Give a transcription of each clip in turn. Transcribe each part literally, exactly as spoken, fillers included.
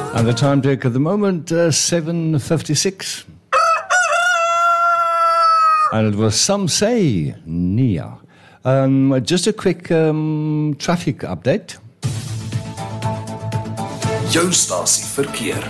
And the time check at the moment, uh, seven fifty-six. And it was Some Say Nia. Um, just a quick um, traffic update. Jou stasie verkeer.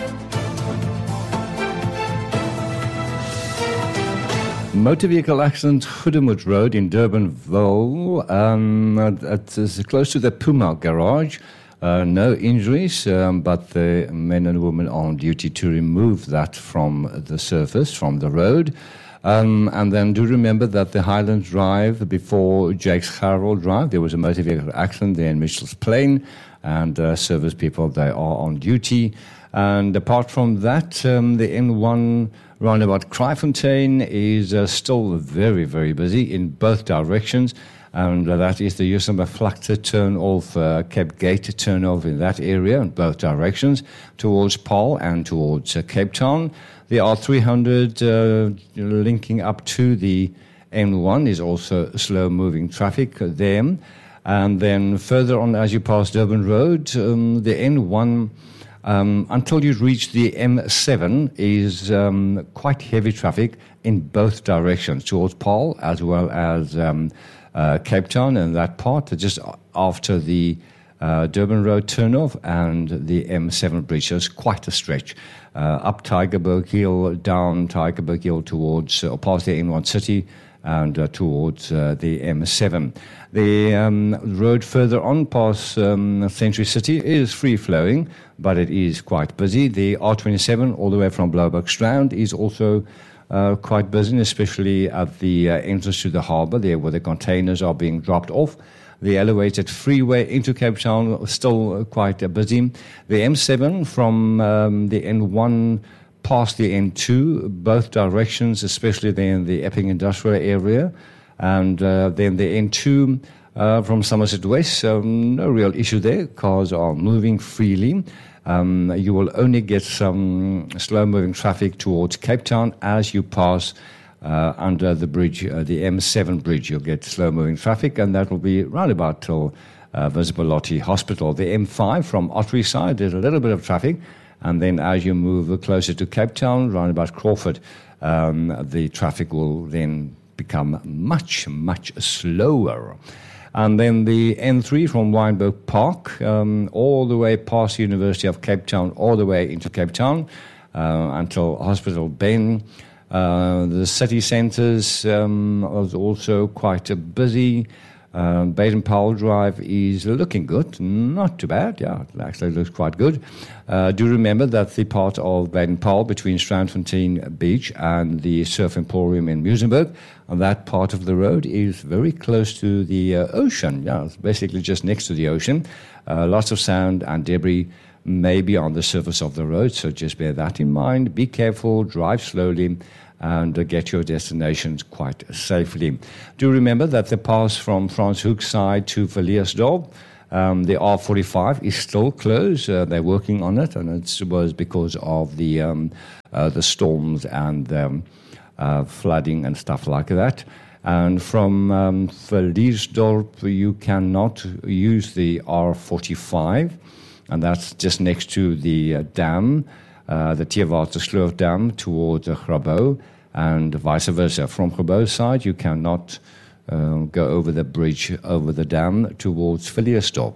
Motor vehicle accident, Goedemoed Road in Durbanville. Um, it is close to the Puma garage. Uh, no injuries, um, but the men and women are on duty to remove that from the surface, from the road. Um, and then do remember that the Highland Drive before Jake's Harold Drive, there was a motor vehicle accident there in Mitchell's Plain, and uh, service people, they are on duty. And apart from that, um, the N one roundabout Kraaifontein is uh, still very, very busy in both directions. And uh, that is the Usamba Flakte turn-off, uh, Cape Gate turn-off in that area in both directions, towards Paarl and towards uh, Cape Town. The R three hundred uh, linking up to the N one is also slow-moving traffic there. And then further on, as you pass Durban Road, um, the N one, um, until you reach the M seven, is um, quite heavy traffic in both directions, towards Paarl as well as um, uh, Cape Town and that part, just after the uh, Durban Road turnoff and the M seven bridge. So it's quite a stretch. Uh, up Tygerberg Hill, down Tygerberg Hill towards, uh, or past the N one City, and uh, towards uh, the M seven. The um, road further on past um, Century City is free-flowing, but it is quite busy. The R twenty-seven all the way from Blouberg Strand is also uh, quite busy, especially at the uh, entrance to the harbour, there where the containers are being dropped off. The elevated freeway into Cape Town still quite uh, busy. The M seven from um, the N one past the N two, both directions, especially there in the Epping industrial area. And uh, then the N two uh, from Somerset West, um, no real issue there. Cars are moving freely. Um, you will only get some slow-moving traffic towards Cape Town as you pass uh, under the bridge, uh, the M seven bridge. You'll get slow-moving traffic, and that will be round about till uh, Visibility Hospital. The M five from Ottery side, there's a little bit of traffic. And then as you move closer to Cape Town, round about Crawford, um, the traffic will then become much, much slower. And then the N three from Wynberg Park, um, all the way past the University of Cape Town, all the way into Cape Town, uh, until Hospital Bend. Uh, the city centres um, are also quite uh, busy. Uh, Baden-Powell Drive is looking good, not too bad, yeah, it actually looks quite good. Uh, do remember that the part of Baden-Powell between Strandfontein Beach and the Surf Emporium in Muizenberg, and that part of the road is very close to the uh, ocean, yeah, it's basically just next to the ocean. Uh, lots of sand and debris may be on the surface of the road, so just bear that in mind. Be careful, drive slowly, and uh, get your destinations quite safely. Do remember that the pass from Franschhoek side to Villiersdorp, um, the R forty-five is still closed. Uh, they're working on it, and it was because of the um, uh, the storms and um, uh, flooding and stuff like that. And from um, Villiersdorp, you cannot use the R forty-five, and that's just next to the uh, dam. Uh, the Theewaterskloof Dam towards uh, Grabouw, and vice versa. From Grabouw's side, you cannot uh, go over the bridge, over the dam towards Villiersdorp.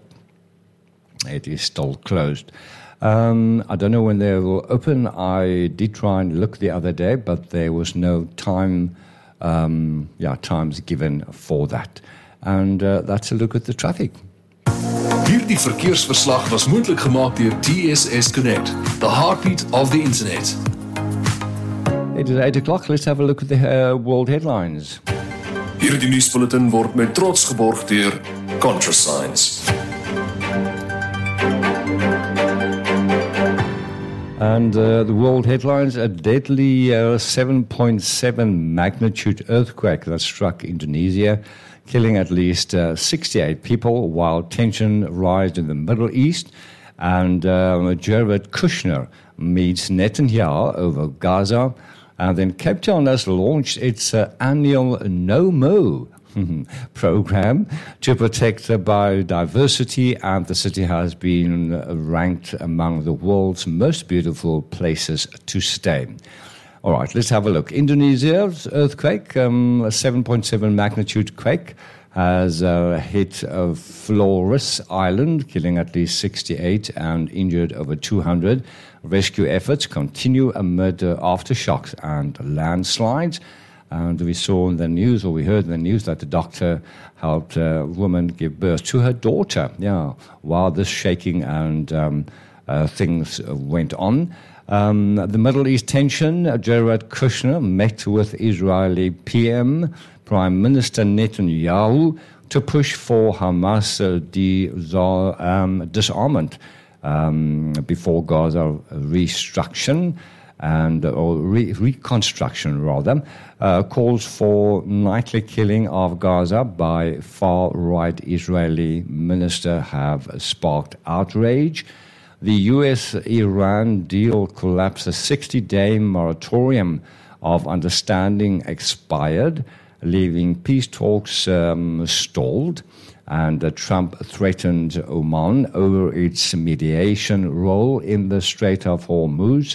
It is still closed. Um, I don't know when they will open. I did try and look the other day, but there was no time, um, yeah, times given for that. And uh, that's a look at the traffic. Hierdie verkeersverslag was moontlik gemaak deur T S S Connect, the heartbeat of the internet. It is eight o'clock. Let's have a look at the uh, world headlines. Hierdie nuusbulletin word met trots geborg deur ContraScience. And uh, the world headlines, a deadly uh, seven point seven magnitude earthquake that struck Indonesia, killing at least uh, sixty-eight people, while tension rised in the Middle East. And uh, Jared Kushner meets Netanyahu over Gaza. And then Cape Town has launched its uh, annual No Mo program to protect the biodiversity, and the city has been ranked among the world's most beautiful places to stay. All right, let's have a look. Indonesia's earthquake, um, a seven point seven magnitude quake, has uh, hit uh, Flores Island, killing at least sixty-eight and injured over two hundred. Rescue efforts continue amid uh, aftershocks and landslides. And we saw in the news, or we heard in the news, that the doctor helped a woman give birth to her daughter, yeah, while this shaking and um, uh, things went on. Um, the Middle East tension, Jared Kushner met with Israeli P M, Prime Minister Netanyahu, to push for Hamas uh, de- um, disarmament um, before Gaza restructuring. And or re- reconstruction rather, uh, calls for nightly killing of Gaza by far-right Israeli minister have sparked outrage. The U S-Iran deal collapsed. A sixty-day moratorium of understanding expired, leaving peace talks um, stalled. And uh, Trump threatened Oman over its mediation role in the Strait of Hormuz.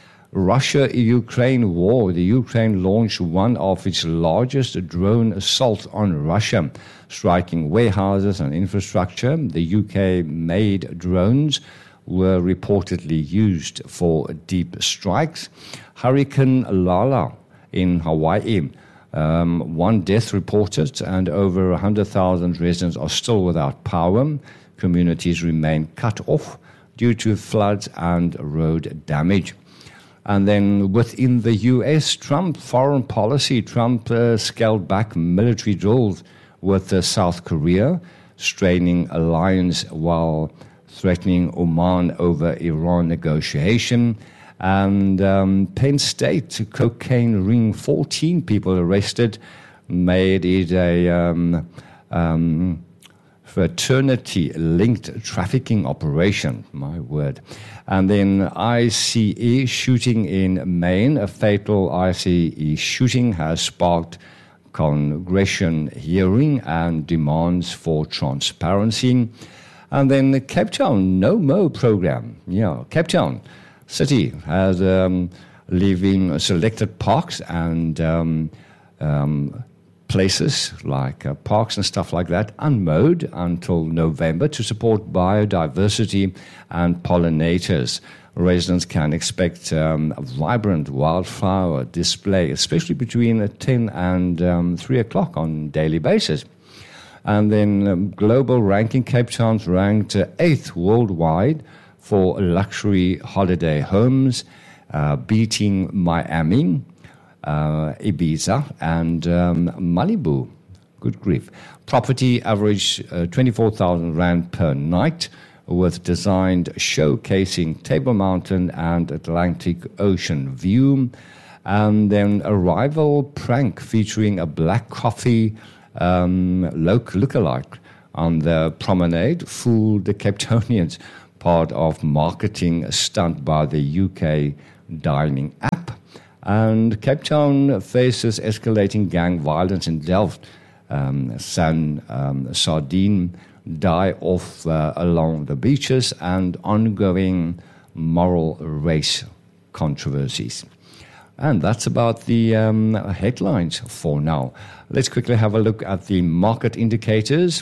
Russia-Ukraine war. The Ukraine launched one of its largest drone assaults on Russia, striking warehouses and infrastructure. The U K-made drones were reportedly used for deep strikes. Hurricane Lala in Hawaii. Um, one death reported, and over one hundred thousand residents are still without power. Communities remain cut off due to floods and road damage. And then within the U S, Trump foreign policy, Trump uh, scaled back military drills with uh, South Korea, straining alliance while threatening Oman over Iran negotiation. And um, Penn State, cocaine ring, fourteen people arrested, made it a um, um, fraternity-linked trafficking operation, my word. And then I C E shooting in Maine. A fatal I C E shooting has sparked Congression hearing and demands for transparency. And then the Cape Town No Mo program. Yeah, Cape Town City has um, leaving selected parks and um, um, places like uh, parks and stuff like that unmowed until November to support biodiversity and pollinators. Residents can expect um, a vibrant wildflower display, especially between ten and um, three o'clock on a daily basis. And then um, global ranking, Cape Town's ranked uh, eighth worldwide for luxury holiday homes, uh, beating Miami, Uh, Ibiza, and um, Malibu. Good grief. Property average uh, twenty-four thousand rand per night, with designed showcasing Table Mountain and Atlantic Ocean view. And then a rival prank featuring a black coffee um, look-alike on the promenade fooled the Cape Townians, part of marketing stunt by the U K dining app. And Cape Town faces escalating gang violence in Delft. Um, San um, Sardine die off uh, along the beaches, and ongoing moral race controversies. And that's about the um, headlines for now. Let's quickly have a look at the market indicators.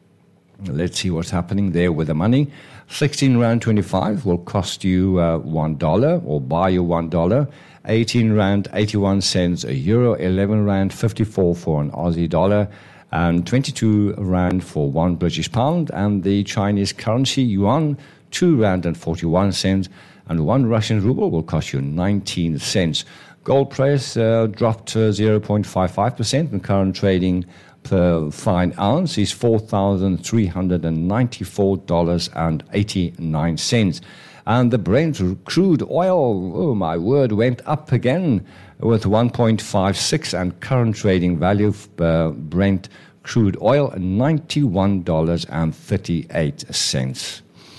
Let's see what's happening there with the money. sixteen rand twenty-five will cost you uh, one dollar, or buy you one dollar. eighteen rand eighty-one cents a euro, eleven rand fifty-four for an Aussie dollar, and twenty-two rand for one British pound. And the Chinese currency yuan, two rand and forty-one cents, and one Russian ruble will cost you nineteen cents. Gold price uh, dropped uh, zero point five five percent, and current trading per fine ounce is four thousand three hundred ninety-four dollars and eighty-nine cents. And the Brent crude oil, oh my word, went up again with one point five six, and current trading value per Brent crude oil, ninety-one dollars and thirty-eight cents.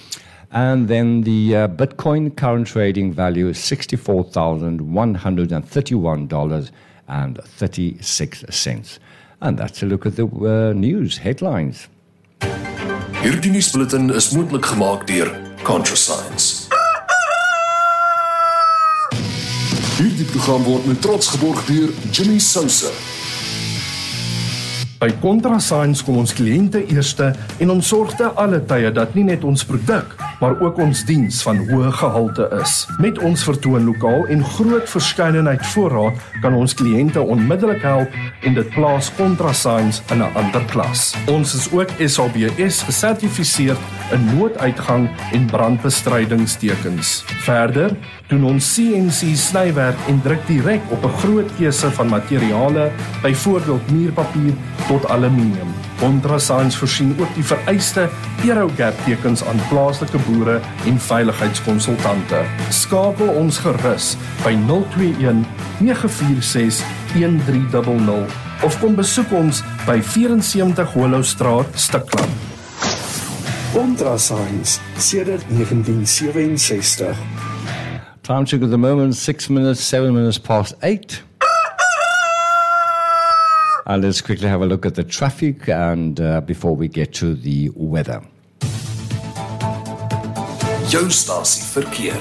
And then the uh, Bitcoin current trading value is sixty-four thousand one hundred thirty-one dollars and thirty-six cents. And that's a look at the uh, news headlines. Hierdie nuusbulletin is moontlik gemaak deur ContraScience. Hierdie program word met trots geborg deur Jimmy Sousa. By ContraScience kom ons kliënte eerste en ons sorg te alle tye dat nie net ons produk, maar ook ons diens van hoë gehalte is. Met ons vertoonlokaal en groot verskeidenheid voorraad kan ons kliënte onmiddellik help en dit plaas ContraScience in 'n ander klas. Ons is ook S A B S gesertifiseerd in nooduitgang en brandbestrydingstekens. Verder doen ons C N C snywerk en druk direk op 'n groot keuse van materiale, byvoorbeeld muurpapier tot aluminium. ContraScience voorsien ook die vereiste Aerogap tekens aan plaaslike boere en veiligheidskonsultante. Skakel ons gerus by nul twee een nege vier ses een drie nul nul of kom besoek ons by vyf-en-sewentig Hollowstraat, Stikland. ContraScience sedert negentien sewe-en-sestig. Time check at the moment, six minutes, seven minutes past eight. And let's quickly have a look at the traffic and uh, before we get to the weather. Jou stasie verkeer.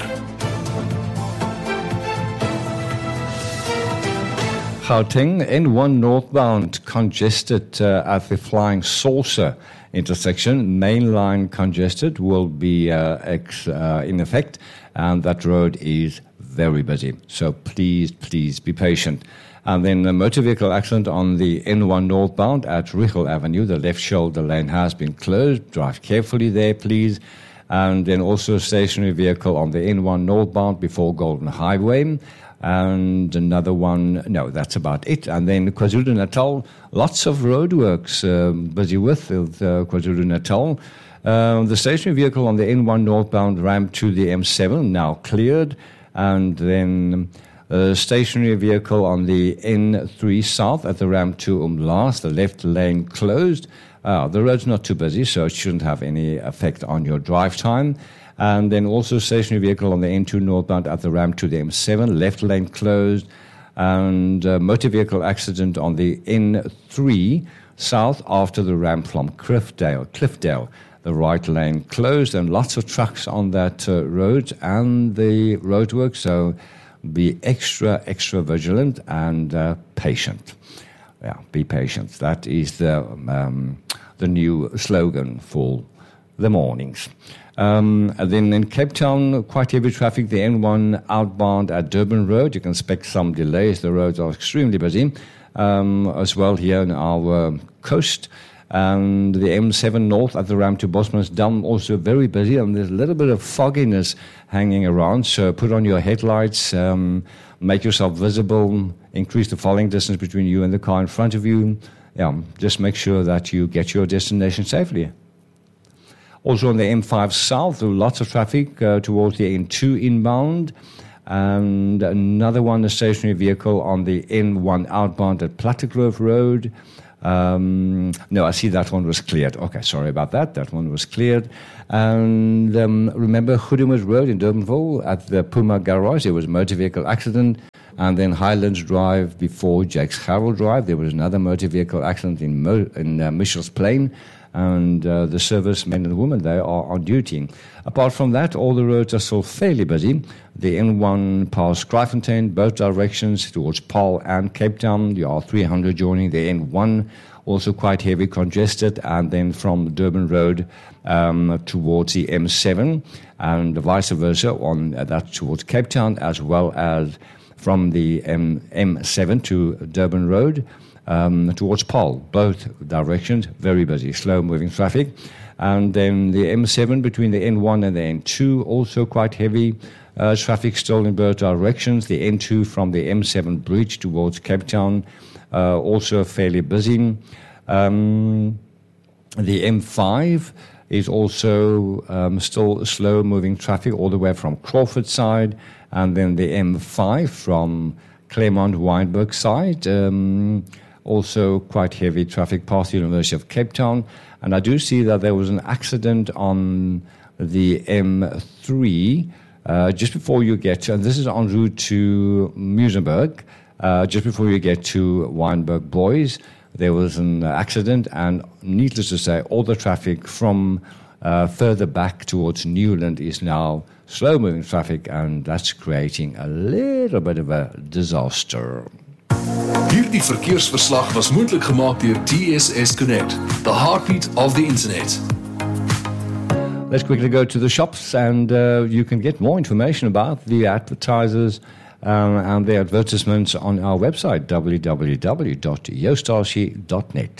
Gauteng, N one northbound, congested uh, at the Flying Saucer intersection. Main line congested will be uh, ex, uh, in effect, and that road is very busy. So please, please be patient. And then a motor vehicle accident on the N one northbound at Richel Avenue. The left shoulder lane has been closed. Drive carefully there, please. And then also a stationary vehicle on the N one northbound before Golden Highway. And another one, no, that's about it. And then KwaZulu-Natal, lots of roadworks um, busy with, with uh, KwaZulu-Natal. Um, the stationary vehicle on the N one northbound ramp to the M seven now cleared. And then a stationary vehicle on the N three south at the ramp to Umlaas, the left lane closed. Uh, the road's not too busy, so it shouldn't have any effect on your drive time. And then also a stationary vehicle on the N two northbound at the ramp to the M seven, left lane closed. And a motor vehicle accident on the N three south after the ramp from Cliffdale. Cliffdale. The right lane closed, and lots of trucks on that uh, road and the roadwork, so be extra, extra vigilant and uh, patient. Yeah, be patient. That is the um, the new slogan for the mornings. Um, and then in Cape Town, quite heavy traffic, the N one outbound at Durban Road. You can expect some delays. The roads are extremely busy. Um, as well here in our um, coast. And the M seven north at the ramp to Bosman's Dam also very busy, and there's a little bit of fogginess hanging around, so put on your headlights, um, make yourself visible, increase the following distance between you and the car in front of you. Yeah, just make sure that you get your destination safely. Also on the M five south, lots of traffic uh, towards the N two inbound, and another one, a stationary vehicle on the N one outbound at Plattegrove Road. Um, no, I see that one was cleared. Okay, sorry about that. That one was cleared. And um, remember Goodemers Road in Durbanville at the Puma Garage, there was a motor vehicle accident. And then Highlands Drive before Jakes Harrell Drive, there was another motor vehicle accident in, Mo- in uh, Mitchell's Plain. And uh, the servicemen and women, they are on duty. Apart from that, all the roads are still fairly busy. The N one past Kraaifontein, both directions towards Paarl and Cape Town. The R three hundred joining the N one, also quite heavy, congested. And then from Durban Road um, towards the M seven, and vice versa on uh, that towards Cape Town, as well as from the M- M7 to Durban Road. Um, towards Paarl, both directions, very busy, slow-moving traffic. And then the M seven between the N one and the N two, also quite heavy uh, traffic still in both directions. The N two from the M seven bridge towards Cape Town, uh, also fairly busy. Um, the M five is also um, still slow-moving traffic all the way from Crawford side, and then the M five from Claremont-Wynberg side, um, also quite heavy traffic past the University of Cape Town. And I do see that there was an accident on the M three uh, just before you get to, and this is en route to Muizenberg, uh, just before you get to Wynberg Boys. there was an accident, and needless to say, all the traffic from uh, further back towards Newland is now slow-moving traffic, and that's creating a little bit of a disaster. Hierdie verkeersverslag was moontlik gemaak deur T S S Connect, the heartbeat of the internet. Let's quickly go to the shops, and uh, you can get more information about the advertisers um, and their advertisements on our website, w w w dot jostasie dot net.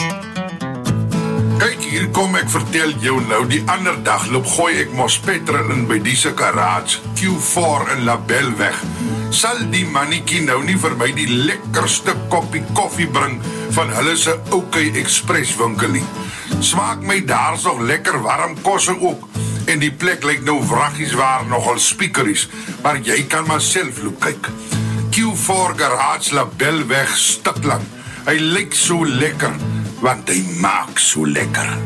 Kyk, hier kom ek vertel jou nou, die ander dag loop gooi ek mos petrol in by die se garage, Q four in Labelweg. Sal die mannetjie nou nie vir my die lekkerste koppie koffie bring van hulle se OK Express winkelie. Smaak my daar so lekker warm kosse ook, en die plek lyk nou wraggies waar nogal spiekeries, maar jy kan maar self loop kyk. Q four garage Labelweg Stikland. Hy lyk so lekker, want hy maak so lekker.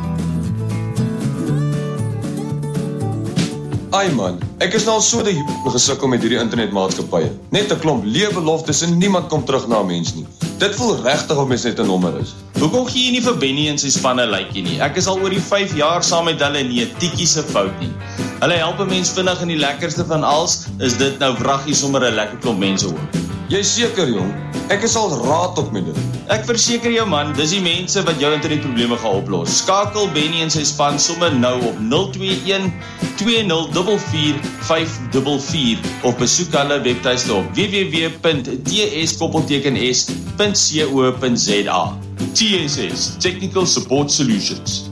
Ai man, ek is nou al so die gesukkel met hierdie internetmaatskappye. Net 'n klomp leë beloftes en niemand kom terug na 'n mens nie. Dit voel regtig of mens net 'n nommer is. Hoekom gee jy nie vir Benny en sy spanne lykie nie? Ek is al oor die vyf jaar saam met hulle, nie 'n tikkie se fout nie. Hulle help 'n mens vinnig, en die lekkerste van alles is dit nou wraggie sommer 'n lekker klomp mense ook. Jy seker jong, ek is al raad op met dit. Ek verseker jou man, dis die mense wat jou internetprobleme gaan oplos. Skakel Benny en sy span sommer nou op nul twee een twee nul vier vier vyf vier vier of besoek hulle webtuiste op w w w punt t s s punt co punt z a. T S S, Technical Support Solutions.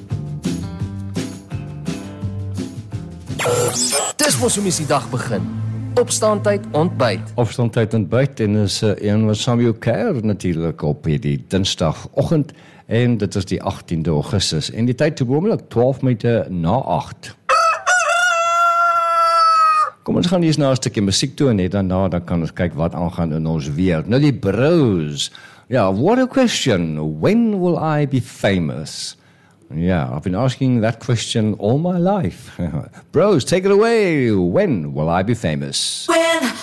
Dis mos hoe mens die dag begin. Opstaantyd, ontbyt. Opstaantyd ontbyt, en is uh, een wat saam jou kuier natuurlijk op die dinsdagoggend, en dit is die agtiende Augustus, en die tyd toe oomblik twaalf minute na agt. Kom ons gaan eers na 'n stukkie musiek toe, en net daarna dan kan ons kyk wat aangaan in ons weer. Nou die bros. Yeah, what a question. When will I be famous? Yeah, I've been asking that question all my life. Bros, take it away. When will I be famous? When